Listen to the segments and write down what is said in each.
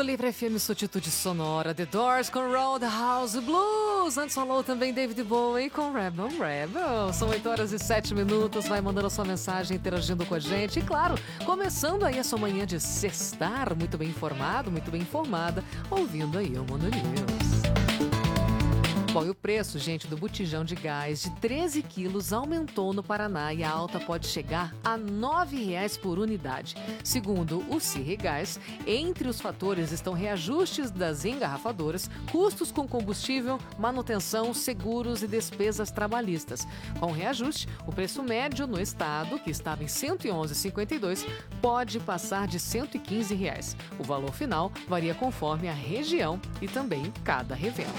Mundo Livre FM, Suatitude Sonora, The Doors com Roadhouse Blues. Antes falou também David Bowie com Rebel Rebel. São 8h07, vai mandando a sua mensagem, interagindo com a gente. E claro, começando aí a sua manhã de sextar, muito bem informado, muito bem informada, ouvindo aí o Mundo News. Bom, e o preço, gente, do botijão de gás de 13 quilos aumentou no Paraná e a alta pode chegar a R$ 9,00 por unidade. Segundo o Círregás, entre os fatores estão reajustes das engarrafadoras, custos com combustível, manutenção, seguros e despesas trabalhistas. Com o reajuste, o preço médio no estado, que estava em R$ 111,52, pode passar de R$ 115,00. O valor final varia conforme a região e também cada revenda.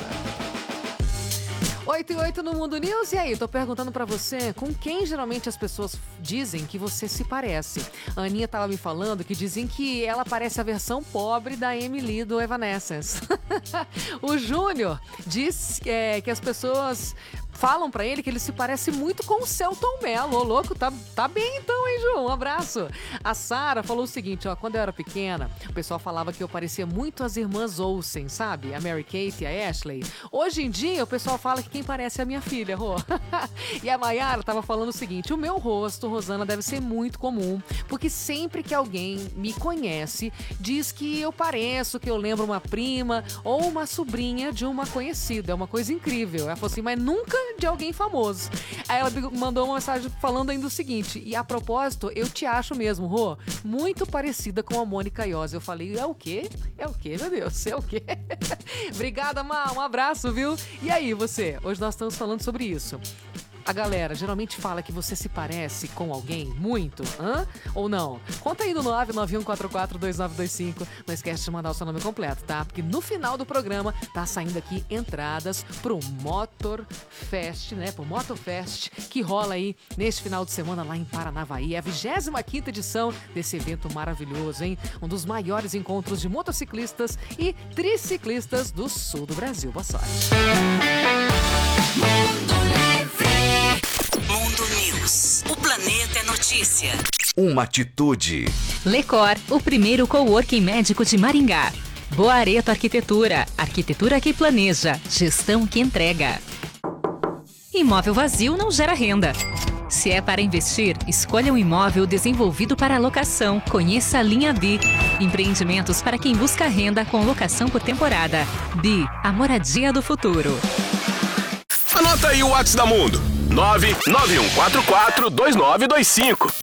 8h08 no Mundo News. E aí, tô perguntando pra você, com quem geralmente as pessoas dizem que você se parece? A Aninha tava me falando que dizem que ela parece a versão pobre da Emily do Evanescence. O Júnior diz que as pessoas falam pra ele que ele se parece muito com o Selton Mello. Ô, louco, tá bem então, hein, Ju? Um abraço. A Sara falou o seguinte, ó, quando eu era pequena, o pessoal falava que eu parecia muito as irmãs Olsen, sabe? A Mary-Kate e a Ashley. Hoje em dia, o pessoal fala que quem parece é a minha filha, Rô. E a Mayara tava falando o seguinte, o meu rosto, Rosana, deve ser muito comum, porque sempre que alguém me conhece, diz que eu pareço, que eu lembro uma prima ou uma sobrinha de uma conhecida. É uma coisa incrível. Ela falou assim, mas nunca de alguém famoso. Aí ela mandou uma mensagem falando ainda o seguinte, e a propósito, eu te acho mesmo, Rô, muito parecida com a Mônica Iose. Eu falei, é o quê? É o quê, meu Deus? É o quê? Obrigada, Má, um abraço, viu? E aí, você? Hoje nós estamos falando sobre isso. A galera geralmente fala que você se parece com alguém muito, ou não? Conta aí no 991442925. Não esquece de mandar o seu nome completo, tá? Porque no final do programa tá saindo aqui entradas pro Motor Fest, né? Pro Motor Fest, que rola aí neste final de semana lá em Paranavaí. É a 25ª edição desse evento maravilhoso, hein? Um dos maiores encontros de motociclistas e triciclistas do sul do Brasil. Boa sorte. Mundo News. O planeta é notícia. Uma atitude. Lecor, o primeiro coworking médico de Maringá. Boareto Arquitetura. Arquitetura que planeja. Gestão que entrega. Imóvel vazio não gera renda. Se é para investir, escolha um imóvel desenvolvido para locação. Conheça a linha Bi. Empreendimentos para quem busca renda com locação por temporada. Bi, a moradia do futuro. Anota aí o WhatsApp da Mundo. 991442925.